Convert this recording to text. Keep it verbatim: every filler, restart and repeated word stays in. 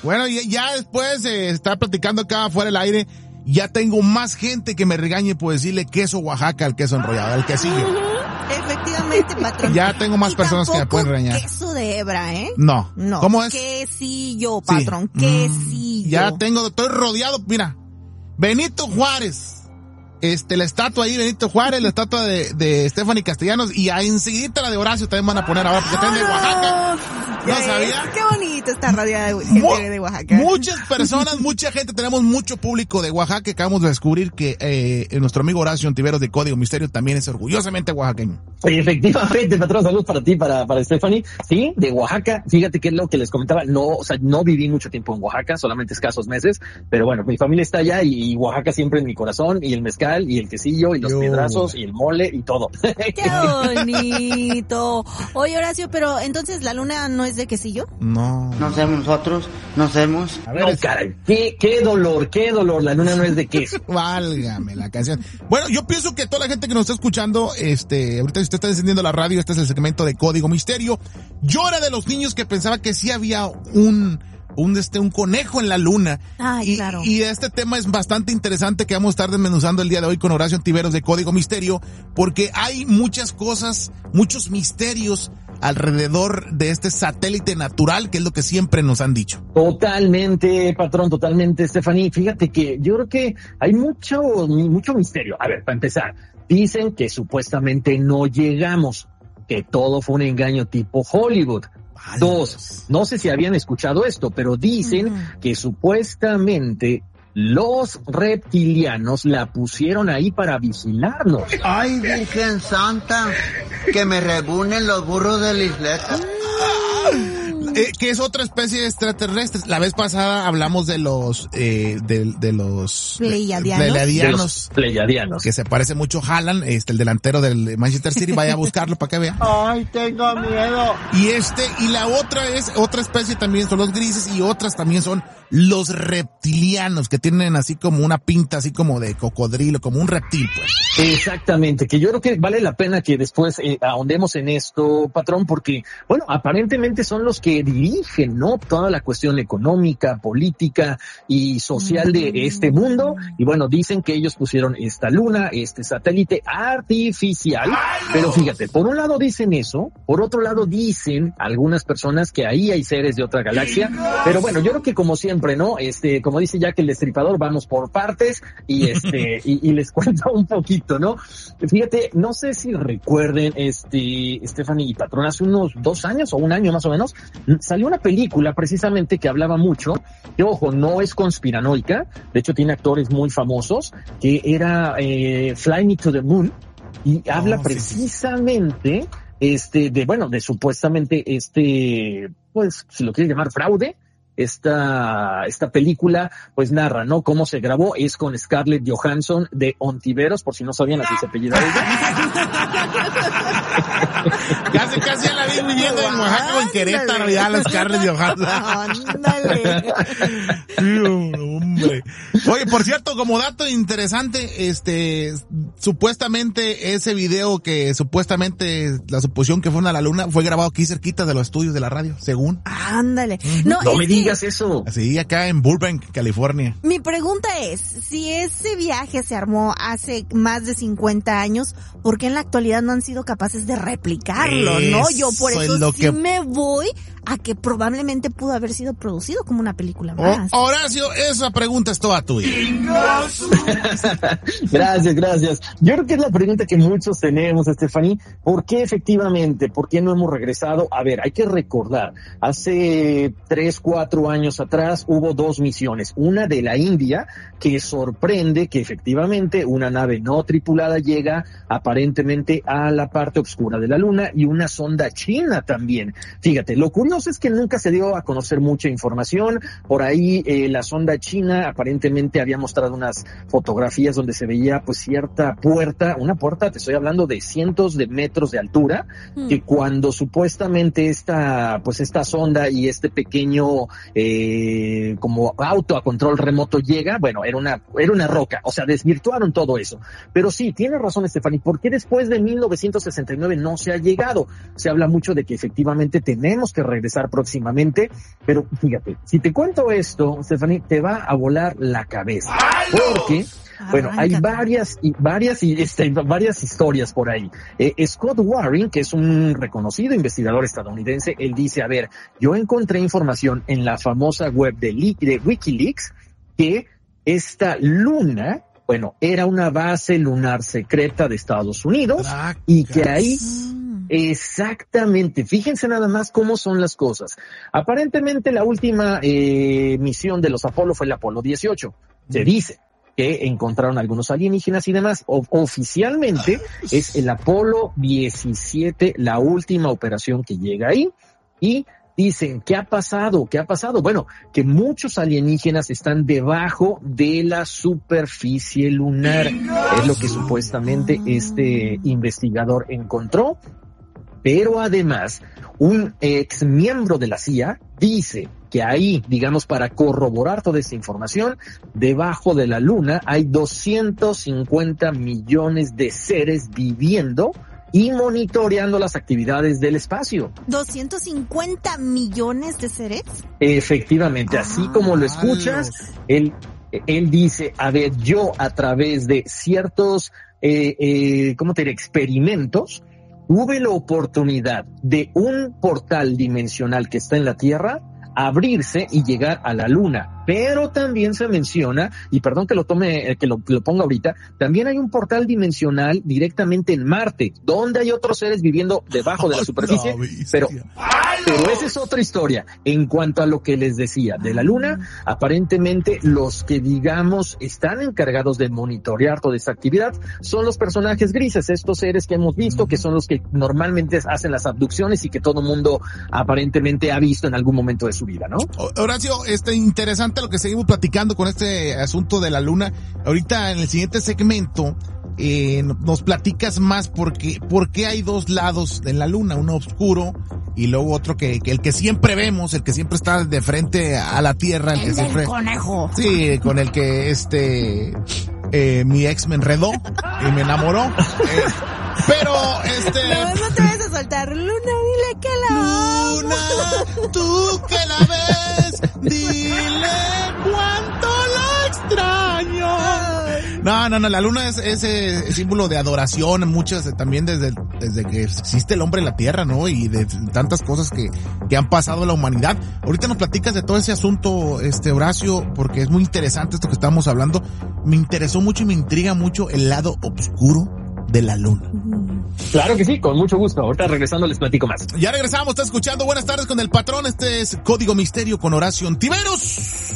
Bueno, ya, ya después de estar platicando acá afuera del aire, ya tengo más gente que me regañe por decirle queso Oaxaca al queso enrollado, al quesillo. Efectivamente, patrón. Ya tengo más y personas que me pueden regañar. Queso de hebra, ¿eh? No. No. ¿Cómo es? Quesillo, patrón, sí. quesillo. Ya tengo, estoy rodeado, mira. Benito Juárez. Este, la estatua ahí, Benito Juárez, la estatua de, de Stephanie Castellanos, y ahí enseguida la de Horacio también van a poner ahora, porque están de Oaxaca. ¿No sabía? Qué bonito está rodeada de gente Mu- de Oaxaca. Muchas personas, mucha gente, tenemos mucho público de Oaxaca. Acabamos de descubrir que eh, nuestro amigo Horacio Ontiveros de Código Misterio también es orgullosamente oaxaqueño. Efectivamente, patrón, saludos para ti, para, para Stephanie. Sí, de Oaxaca. Fíjate que es lo que les comentaba. No, o sea, no viví mucho tiempo en Oaxaca, solamente escasos meses, pero bueno, mi familia está allá y, y Oaxaca siempre en mi corazón, y el mezcal, y el quesillo, y los Yo. piedrazos, y el mole, y todo. ¡Qué bonito! Oye, Horacio, pero entonces la luna no es de quesillo. No. No somos nosotros, no somos. A ver, no, caray, qué, qué dolor, qué dolor, la luna no es de queso. Válgame la canción. Bueno, yo pienso que toda la gente que nos está escuchando, este, ahorita si usted está encendiendo la radio, este es el segmento de Código Misterio. Yo era de los niños que pensaba que sí había un, un, este, un conejo en la luna. Ay, y, claro. Y este tema es bastante interesante que vamos a estar desmenuzando el día de hoy con Horacio Ontiveros de Código Misterio, porque hay muchas cosas, muchos misterios alrededor de este satélite natural, que es lo que siempre nos han dicho. Totalmente, patrón, totalmente, Stephanie. Fíjate que yo creo que hay mucho, mucho misterio. A ver, para empezar, dicen que supuestamente no llegamos, que todo fue un engaño tipo Hollywood. Ay, Dos, Dios. No sé si habían escuchado esto, pero dicen uh-huh. que supuestamente los reptilianos la pusieron ahí para vigilarnos. Ay, Virgen Santa, que me reúnen los burros de la isleta. Eh, que es otra especie de extraterrestres. La vez pasada hablamos de los eh, de, de los Pleiadianos. Pleiadianos, Pleiadianos, que se parece mucho a Haaland, este el delantero del Manchester City. Vaya a buscarlo para que vea. Ay, tengo miedo. Y este y la otra es otra especie también son los grises, y otras también son los reptilianos, que tienen así como una pinta así como de cocodrilo, como un reptil, pues. Exactamente, que yo creo que vale la pena que después eh, ahondemos en esto, patrón, porque, bueno, aparentemente son los que dirigen, ¿no? Toda la cuestión económica, política y social de este mundo. Y bueno, dicen que ellos pusieron esta luna, este satélite artificial. Pero fíjate, por un lado dicen eso, por otro lado dicen algunas personas que ahí hay seres de otra galaxia. Pero bueno, yo creo que como siempre, ¿no? Este, como dice Jack el Destripador, vamos por partes y este, y, y les cuento un poquito, ¿no? Fíjate, no sé si recuerden, este, Stephanie y patrón, hace unos dos años o un año más o menos, salió una película precisamente que hablaba mucho, que ojo, no es conspiranoica, de hecho tiene actores muy famosos, que era eh, Fly Me to the Moon, y habla oh, precisamente, sí, sí. este, de, bueno, de supuestamente este, pues, si lo quieres llamar fraude. Esta, esta película, pues narra, ¿no? Cómo se grabó, es con Scarlett Johansson de Ontiveros, por si no sabían, así se apellida ella. Casi, casi ya la vi viviendo en Oaxaca o en Querétaro, ya la Scarlett Johansson. Ándale. Sí, hombre. Oye, por cierto, como dato interesante, este, supuestamente ese video que supuestamente la suposición que fue a la luna fue grabado aquí cerquita de los estudios de la radio, según. Ándale. Uh-huh. No, no me digas eso. Sí, acá en Burbank, California. Mi pregunta es, si ese viaje se armó hace más de cincuenta años, ¿por qué en la actualidad no han sido capaces de replicarlo, eso no? Yo por eso sí que... me voy a que probablemente pudo haber sido producido como una película más. Oh, Horacio, esa pregunta es toda tuya. Gracias, gracias. Yo creo que es la pregunta que muchos tenemos, Stephanie. ¿Por qué efectivamente? ¿Por qué no hemos regresado? A ver, hay que recordar, hace tres, cuatro años atrás hubo dos misiones. Una de la India, que sorprende que efectivamente una nave no tripulada llega aparentemente a la parte oscura de la luna, y una sonda china también. Fíjate, lo curioso es que nunca se dio a conocer mucha información. Por ahí eh, la sonda china aparentemente había mostrado unas fotografías donde se veía pues cierta puerta, una puerta, te estoy hablando de cientos de metros de altura, mm. que cuando supuestamente esta pues esta sonda y este pequeño eh, como auto a control remoto llega, bueno, era una era una roca, o sea, desvirtuaron todo eso. Pero sí, tiene razón Stephanie, ¿por qué después de mil novecientos sesenta y nueve no se ha llegado? Se habla mucho de que efectivamente tenemos que regresar regresar próximamente. Pero fíjate, si te cuento esto, Stephanie, te va a volar la cabeza. Porque, bueno, hay varias y varias y este, varias historias por ahí. Eh, Scott Waring, que es un reconocido investigador estadounidense, él dice, a ver, yo encontré información en la famosa web de, de WikiLeaks que esta luna, bueno, era una base lunar secreta de Estados Unidos Tracas. Y que ahí, exactamente, fíjense nada más cómo son las cosas. Aparentemente la última eh, misión de los Apolo fue el Apolo dieciocho, se dice que encontraron algunos alienígenas y demás. O, oficialmente es el Apolo diecisiete la última operación que llega ahí y dicen, ¿qué ha pasado? ¿Qué ha pasado? Bueno, que muchos alienígenas están debajo de la superficie lunar. Es lo que supuestamente este investigador encontró. Pero además, un ex miembro de la C I A dice que ahí, digamos, para corroborar toda esta información, debajo de la luna hay doscientos cincuenta millones de seres viviendo y monitoreando las actividades del espacio. ¿doscientos cincuenta millones de seres? Efectivamente, así ah, como lo escuchas, él, él dice, a ver, yo a través de ciertos, eh, eh, ¿cómo te diré?, experimentos, tuve la oportunidad de un portal dimensional que está en la Tierra abrirse y llegar a la luna. Pero también se menciona, y perdón que lo tome, que lo, lo ponga ahorita, también hay un portal dimensional directamente en Marte, donde hay otros seres viviendo debajo de la superficie, no, pero, pero esa es otra historia. En cuanto a lo que les decía de la luna, aparentemente los que, digamos, están encargados de monitorear toda esta actividad son los personajes grises, estos seres que hemos visto, que son los que normalmente hacen las abducciones y que todo mundo aparentemente ha visto en algún momento de su vida, ¿no? Horacio, este interesante lo que seguimos platicando con este asunto de la luna. Ahorita en el siguiente segmento eh, nos platicas más porque por qué hay dos lados en la luna, uno oscuro y luego otro que, que el que siempre vemos, el que siempre está de frente a la Tierra, el, el que del siempre conejo. Sí, con el que este eh, mi ex me enredó y me enamoró. Eh, pero este no, no te vas a soltar, Luna, dile que la amo. Luna, tú que la ves, dile cuánto la extraño. No, no, no, la luna es ese símbolo de adoración, muchas también desde desde que existe el hombre en la tierra, ¿no? Y de tantas cosas que que han pasado en la humanidad. Ahorita nos platicas de todo ese asunto, este Horacio, porque es muy interesante esto que estamos hablando. Me interesó mucho y me intriga mucho el lado oscuro de la luna. Claro que sí, con mucho gusto. Ahorita regresando les platico más. Ya regresamos, está escuchando Buenas Tardes con el Patrón. Este es Código Misterio con Horacio Ontiveros.